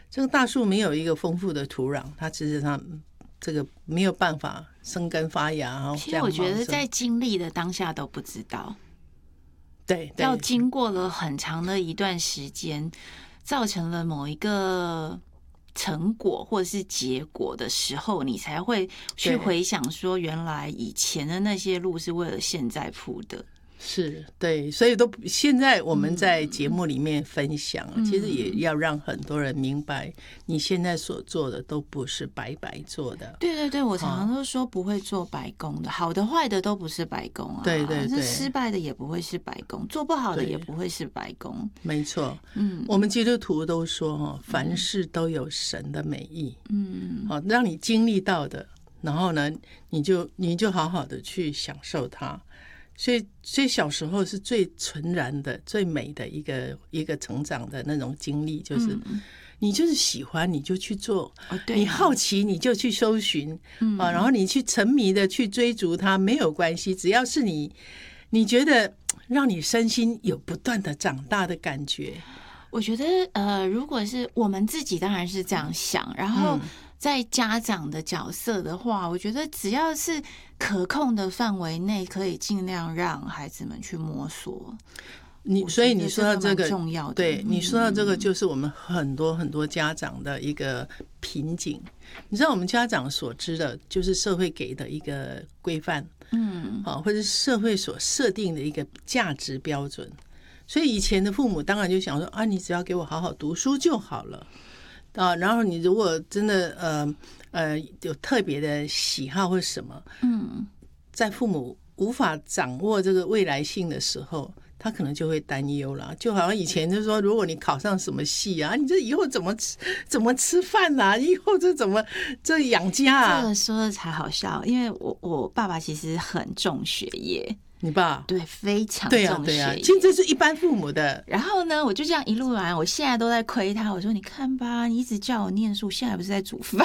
这个大树没有一个丰富的土壤，它其实上这个没有办法生根发芽。 其实我觉得在经历的当下都不知道， 对， 要经过了很长的一段时间，造成了某一个成果或者是结果的时候，你才会去回想说，原来以前的那些路是为了现在铺的。 是，对，所以现在我们在节目里面分享，其实也要让很多人明白，你现在所做的都不是白白做的。 对对对，我常常都说不会做白工的，好的坏的都不是白工啊。 对对对， 失败的也不会是白工，做不好的也不会是白工。没错，我们基督徒都说凡事都有神的美意，让你经历到的，然后呢，你就好好的去享受它。所以小时候是最纯然的、最美的一个成长的那种经历，就是你就是喜欢你就去做，你好奇你就去搜寻，然后你去沉迷的去追逐它，没有关系，只要是你觉得让你身心有不断的长大的感觉。 我觉得如果是我们自己当然是这样想，然后在家长的角色的话，我觉得只要是可控的范围内，可以尽量让孩子们去摸索。 所以你说到这个重要的， 对，你说到这个就是我们很多家长的一个瓶颈。你知道我们家长所知的就是社会给的一个规范，或者社会所设定的一个价值标准。所以以前的父母当然就想说啊，你只要给我好好读书就好了啊。然后你如果真的有特别的喜好或什么，在父母无法掌握这个未来性的时候，他可能就会担忧了。就好像以前就说，如果你考上什么系啊，你这以后怎么吃饭啊？以后这养家啊？ 这个说的才好笑，因为我爸爸其实很重学业。 你爸对非常重学业， 其实这是一般父母的。 然后呢，我就这样一路来，我现在都在亏他。我说你看吧，你一直叫我念书，现在不是在煮饭。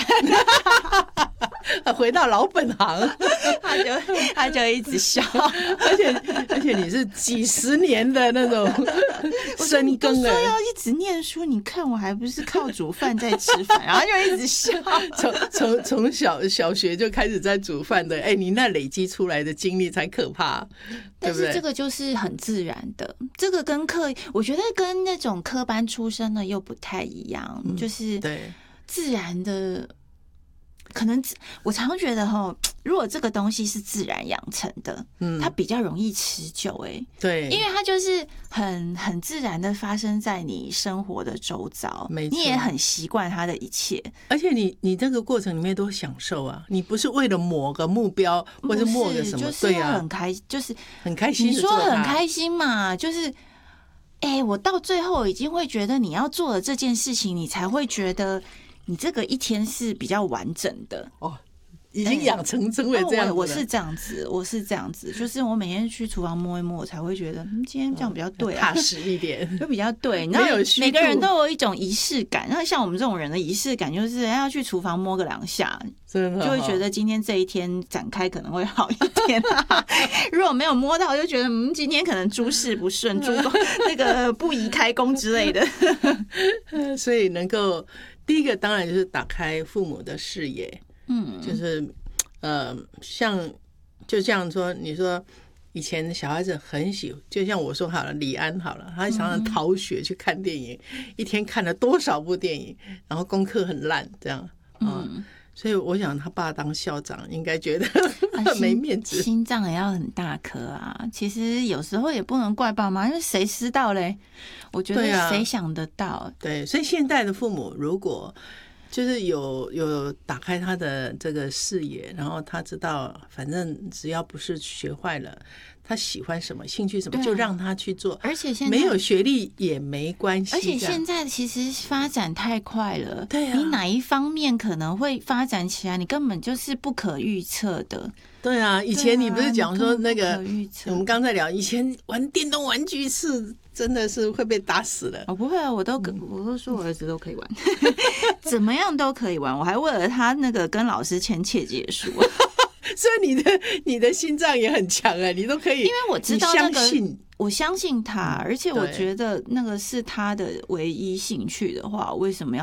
回到老本行， 他就一直笑， 而且你是几十年的那种深耕了， 说要一直念书，你看我还不是靠煮饭在吃饭，然后就一直笑。 从小学就开始在煮饭的，你那累积出来的经历才可怕。 但是这个就是很自然的，这个跟我觉得跟那种科班出身的又不太一样，就是自然的。可能我常觉得如果这个东西是自然养成的，它比较容易持久。 对， 因为它就是很自然的发生在你生活的周遭，你也很习惯它的一切， 而且你这个过程里面都享受啊，你不是为了某个目标或者某个什么， 就是很就是很开心。 你说很开心嘛，就是我到最后已经会觉得你要做的这件事情，你才会觉得。你这个一天是比较完整的已经养成成为这样子。 我是这样子，就是我每天去厨房摸一摸，我才会觉得今天这样比较对踏实一点， 就比较对。然后每个人都有一种仪式感，然后像我们这种人的仪式感，就是要去厨房摸个2下，就会觉得今天这一天展开可能会好一点。如果没有摸到，就觉得今天可能诸事不顺，那个不宜开工之类的。 所以能够。第一个当然就是打开父母的视野，就是像就这样说，你说以前小孩子很就像我说好了，李安好了，他常常逃学去看电影，一天看了多少部电影，然后功课很烂，这样所以我想他爸当校长应该觉得没面子， 心脏也要很大颗啊。其实有时候也不能怪爸妈，因为谁知道嘞？我觉得谁想得到？ 对，所以现代的父母如果就是有打开他的这个视野，然后他知道，反正只要不是学坏了，他喜欢什么、兴趣什么，就让他去做。 而且现在没有学历也没关系。 而且现在其实发展太快了， 对啊， 你哪一方面可能会发展起来，你根本就是不可预测的。 对啊，以前你不是讲说那个，我们刚才聊，以前玩电动玩具是真的是会被打死的。 不会啊，我都说我儿子都可以玩，怎么样都可以玩。我还为了他那个跟老师签切结书。 所以你的心脏也很强啊，你都可以，因为我知道那个，我相信他，而且我觉得那个是他的唯一兴趣的话，为什么要